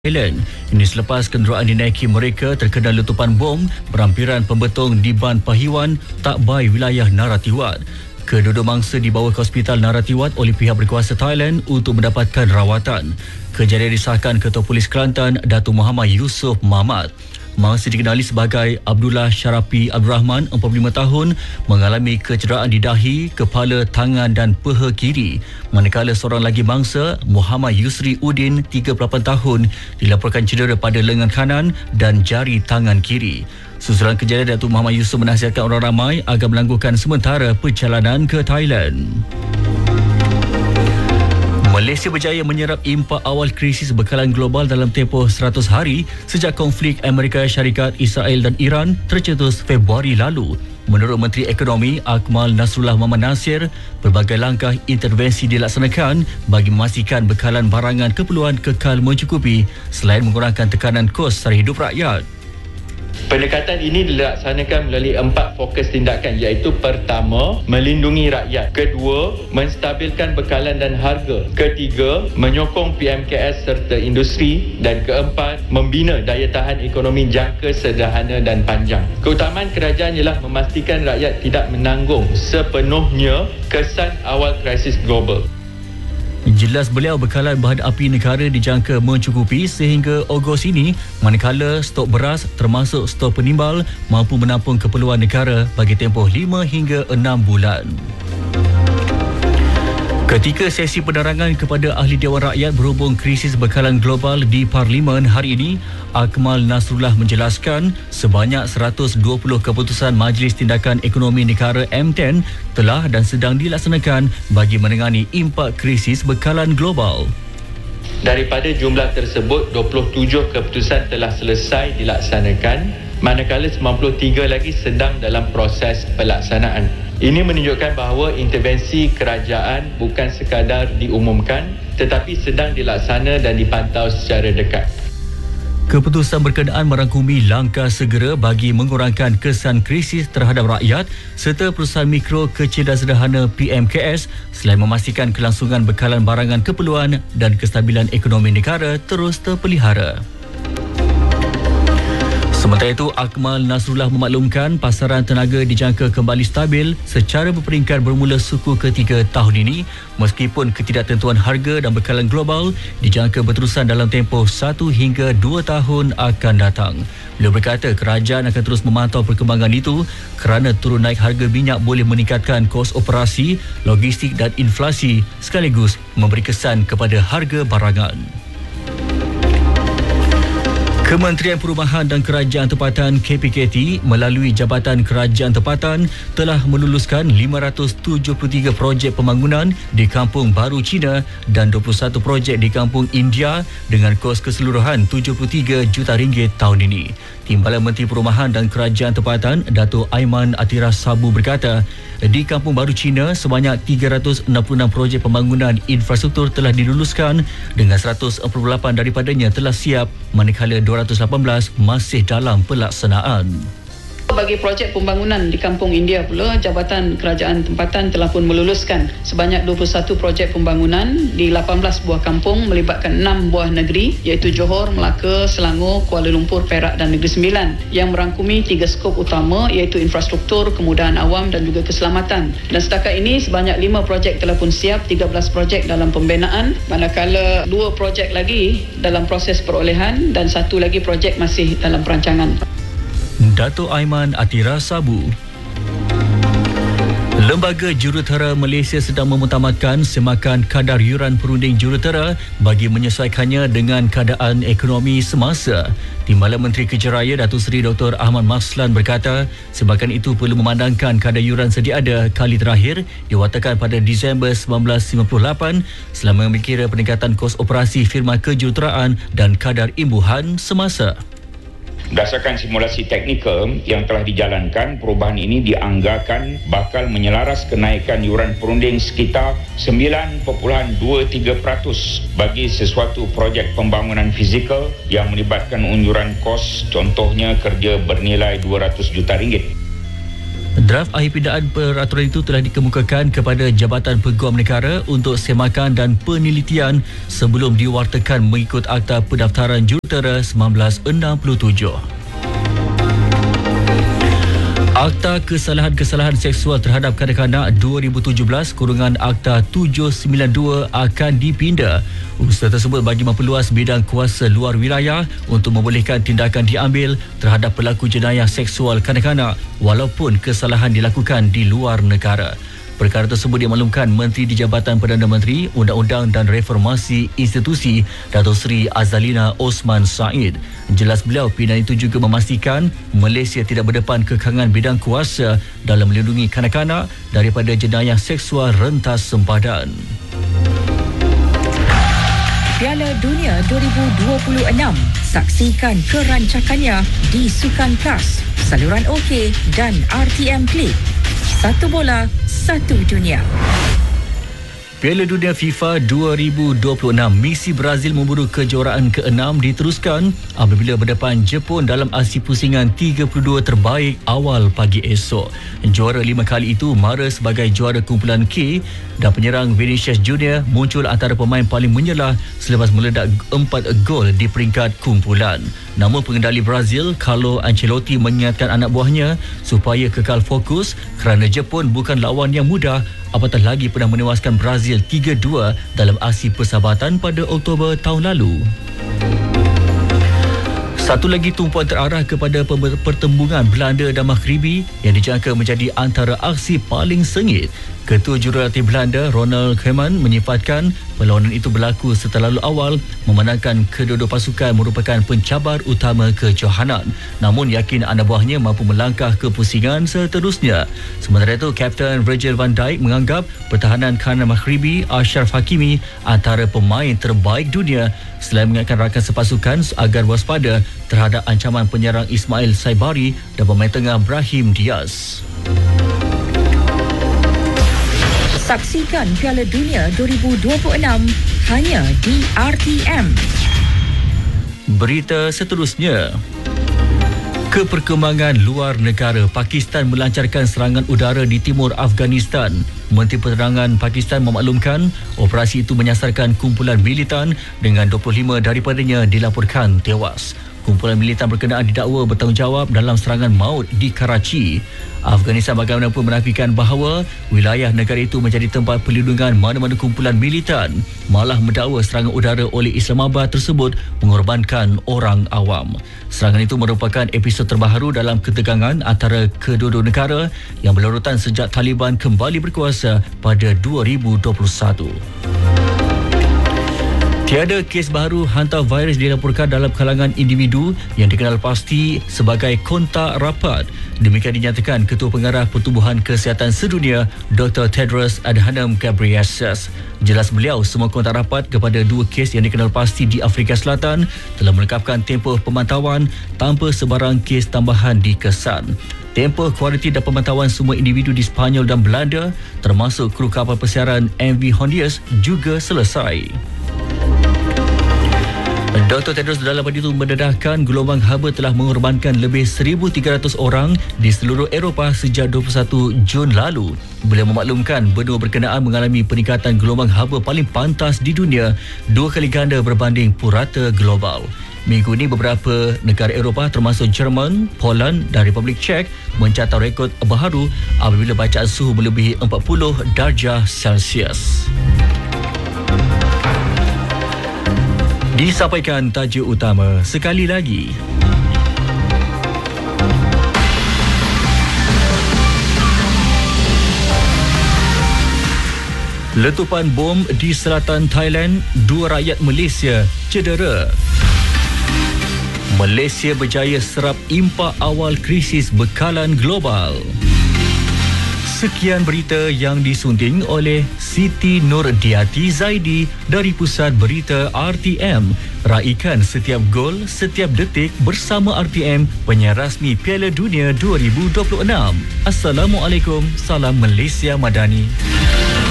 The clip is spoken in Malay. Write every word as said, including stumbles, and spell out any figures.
Thailand. Ini selepas kenderaan dinaiki mereka terkena letupan bom berampiran pembetong di Ban Pahiwan, Tak Bai, wilayah Narathiwat. Kedua-dua mangsa dibawa ke Hospital Narathiwat oleh pihak berkuasa Thailand untuk mendapatkan rawatan. Kejadian disahkan Ketua Polis Kelantan, Datuk Muhammad Yusof Mamat. Mangsa dikenali sebagai Abdullah Syarafi Abdul Rahman, empat puluh lima tahun, mengalami kecederaan di dahi, kepala, tangan dan peha kiri. Manakala seorang lagi mangsa, Muhammad Yusri Udin, tiga puluh lapan tahun, dilaporkan cedera pada lengan kanan dan jari tangan kiri. Susulan kejadian, Datuk Muhammad Yusof menasihatkan orang ramai agar melangguhkan sementara perjalanan ke Thailand. Malaysia berjaya menyerap impak awal krisis bekalan global dalam tempoh seratus hari sejak konflik Amerika Syarikat, Israel dan Iran tercetus Februari lalu. Menurut Menteri Ekonomi Akmal Nasrullah Muhammad Nasir, berbagai langkah intervensi dilaksanakan bagi memastikan bekalan barangan keperluan kekal mencukupi selain mengurangkan tekanan kos sara hidup rakyat. Pendekatan ini dilaksanakan melalui empat fokus tindakan, iaitu pertama, melindungi rakyat; kedua, menstabilkan bekalan dan harga; ketiga, menyokong P M K S serta industri; dan keempat, membina daya tahan ekonomi jangka sederhana dan panjang. Keutamaan kerajaan ialah memastikan rakyat tidak menanggung sepenuhnya kesan awal krisis global. Jelas beliau bekalan bahan api negara dijangka mencukupi sehingga Ogos ini, manakala stok beras termasuk stok penimbal mampu menampung keperluan negara bagi tempoh lima hingga enam bulan. Ketika sesi penerangan kepada Ahli Dewan Rakyat berhubung krisis bekalan global di Parlimen hari ini, Akmal Nasrullah menjelaskan sebanyak seratus dua puluh keputusan Majlis Tindakan Ekonomi Negara M sepuluh telah dan sedang dilaksanakan bagi menangani impak krisis bekalan global. Daripada jumlah tersebut, dua puluh tujuh keputusan telah selesai dilaksanakan, manakala sembilan puluh tiga lagi sedang dalam proses pelaksanaan. Ini menunjukkan bahawa intervensi kerajaan bukan sekadar diumumkan tetapi sedang dilaksana dan dipantau secara dekat. Keputusan berkenaan merangkumi langkah segera bagi mengurangkan kesan krisis terhadap rakyat serta perusahaan mikro kecil dan sederhana P M K S selain memastikan kelangsungan bekalan barangan keperluan dan kestabilan ekonomi negara terus terpelihara. Sementara itu, Akmal Nasrullah memaklumkan pasaran tenaga dijangka kembali stabil secara berperingkat bermula suku ketiga tahun ini meskipun ketidaktentuan harga dan bekalan global dijangka berterusan dalam tempoh satu hingga dua tahun akan datang. Beliau berkata kerajaan akan terus memantau perkembangan itu kerana turun naik harga minyak boleh meningkatkan kos operasi, logistik dan inflasi sekaligus memberi kesan kepada harga barangan. Kementerian Perumahan dan Kerajaan Tempatan K P K T melalui Jabatan Kerajaan Tempatan telah meluluskan lima ratus tujuh puluh tiga projek pembangunan di Kampung Baru Cina dan dua puluh satu projek di Kampung India dengan kos keseluruhan tujuh puluh tiga juta ringgit tahun ini. Timbalan Menteri Perumahan dan Kerajaan Tempatan, Datuk Aiman Atira Sabu berkata, di Kampung Baru Cina sebanyak tiga ratus enam puluh enam projek pembangunan infrastruktur telah diluluskan dengan seratus empat puluh lapan daripadanya telah siap manakala dua ratus lapan belas masih dalam pelaksanaan. Bagi projek pembangunan di Kampung India pula, Jabatan Kerajaan Tempatan telah pun meluluskan sebanyak dua puluh satu projek pembangunan di lapan belas buah kampung melibatkan enam buah negeri iaitu Johor, Melaka, Selangor, Kuala Lumpur, Perak dan Negeri Sembilan yang merangkumi tiga skop utama iaitu infrastruktur, kemudahan awam dan juga keselamatan. Dan setakat ini sebanyak lima projek telah pun siap, tiga belas projek dalam pembinaan, manakala dua projek lagi dalam proses perolehan dan satu lagi projek masih dalam perancangan. Datuk Aiman Atira Sabu. Lembaga Jurutera Malaysia sedang memutamatkan semakan kadar yuran perunding jurutera bagi menyesuaikannya dengan keadaan ekonomi semasa. Timbalan Menteri Kerja Raya Datuk Seri Doktor Ahmad Marslan berkata, sebahagian itu perlu memandangkan kadar yuran sedia ada kali terakhir diwatakan pada Disember seribu sembilan ratus sembilan puluh lapan selama memikira peningkatan kos operasi firma kejuruteraan dan kadar imbuhan semasa. Berdasarkan simulasi teknikal yang telah dijalankan, perubahan ini dianggarkan bakal menyelaras kenaikan yuran perunding sekitar sembilan perpuluhan dua tiga peratus bagi sesuatu projek pembangunan fizikal yang melibatkan unjuran kos, contohnya kerja bernilai dua ratus juta ringgit. Draft akhir pindaan peraturan itu telah dikemukakan kepada Jabatan Peguam Negara untuk semakan dan penelitian sebelum diwartakan mengikut Akta Pendaftaran Jurutera sembilan belas enam puluh tujuh. Akta Kesalahan-Kesalahan Seksual Terhadap Kanak-kanak dua ribu tujuh belas kurungan Akta tujuh sembilan dua akan dipinda. Usaha tersebut bagi memperluas bidang kuasa luar wilayah untuk membolehkan tindakan diambil terhadap pelaku jenayah seksual kanak-kanak walaupun kesalahan dilakukan di luar negara. Perkara tersebut dimaklumkan Menteri di Jabatan Perdana Menteri, Undang-Undang dan Reformasi Institusi Datuk Seri Azalina Osman Said. Jelas beliau, pindaan itu juga memastikan Malaysia tidak berdepan kekangan bidang kuasa dalam melindungi kanak-kanak daripada jenayah seksual rentas sempadan. Piala Dunia dua ribu dua puluh enam. Saksikan kerancakannya di Sukan Plus, saluran OK dan R T M Klik. Satu bola, satu dunia. Piala Dunia FIFA dua ribu dua puluh enam, misi Brazil memburu kejuaraan keenam diteruskan apabila berdepan Jepun dalam aksi pusingan tiga puluh dua terbaik awal pagi esok. Juara lima kali itu mara sebagai juara kumpulan K dan penyerang Vinicius Junior muncul antara pemain paling menyelah selepas meledak empat gol di peringkat kumpulan. Namun pengendali Brazil, Carlo Ancelotti, mengingatkan anak buahnya supaya kekal fokus kerana Jepun bukan lawan yang mudah, apatah lagi pernah menewaskan Brazil tiga dua dalam aksi persahabatan pada Oktober tahun lalu. Satu lagi tumpuan terarah kepada pertembungan Belanda dan Maghribi yang dijangka menjadi antara aksi paling sengit. Ketua Jurulatih Belanda, Ronald Koeman, menyifatkan perlawanan itu berlaku seterlalu awal memandangkan kedua-dua pasukan merupakan pencabar utama kejohanan. Namun yakin anak buahnya mampu melangkah ke pusingan seterusnya. Sementara itu, Kapten Virgil van Dijk menganggap pertahanan kanan Maghribi, Ashraf Hakimi, antara pemain terbaik dunia selain mengingatkan rakan sepasukan agar waspada terhadap ancaman penyerang Ismail Saibari dan pemain tengah Brahim Diaz. Saksikan Piala Dunia dua ribu dua puluh enam hanya di R T M. Berita seterusnya. Keperkembangan luar negara. Pakistan melancarkan serangan udara di timur Afghanistan. Menteri Penerangan Pakistan memaklumkan operasi itu menyasarkan kumpulan militan dengan dua puluh lima daripadanya dilaporkan tewas. Kumpulan militan berkenaan didakwa bertanggungjawab dalam serangan maut di Karachi. Afghanistan bagaimanapun menafikan bahawa wilayah negara itu menjadi tempat perlindungan mana-mana kumpulan militan, malah mendakwa serangan udara oleh Islamabad tersebut mengorbankan orang awam. Serangan itu merupakan episod terbaru dalam ketegangan antara kedua-dua negara yang berlarutan sejak Taliban kembali berkuasa pada dua ribu dua puluh satu. Tiada kes baru hantar virus dilaporkan dalam kalangan individu yang dikenal pasti sebagai kontak rapat. Demikian dinyatakan Ketua Pengarah Pertubuhan Kesihatan Sedunia, Doktor Tedros Adhanom Ghebreyesus. Jelas beliau, semua kontak rapat kepada dua kes yang dikenal pasti di Afrika Selatan telah melengkapkan tempoh pemantauan tanpa sebarang kes tambahan dikesan. Tempoh kuarantin dan pemantauan semua individu di Sepanyol dan Belanda, termasuk kru kapal persiaran M V Hondius, juga selesai. Doktor Tedros dalam pada itu mendedahkan gelombang haba telah mengorbankan lebih seribu tiga ratus orang di seluruh Eropah sejak dua puluh satu Jun lalu. Beliau memaklumkan benua berkenaan mengalami peningkatan gelombang haba paling pantas di dunia, dua kali ganda berbanding purata global. Minggu ini beberapa negara Eropah termasuk Jerman, Poland dan Republik Czech mencatat rekod baharu apabila bacaan suhu melebihi empat puluh darjah Celsius. Disampaikan tajuk utama sekali lagi. Letupan bom di selatan Thailand, dua rakyat Malaysia cedera. Malaysia berjaya serap impak awal krisis bekalan global. Sekian berita yang disunting oleh Siti Nurdiati Zaidi dari Pusat Berita R T M. Raikan setiap gol, setiap detik bersama R T M, penyiar rasmi Piala Dunia dua ribu dua puluh enam. Assalamualaikum, salam Malaysia Madani.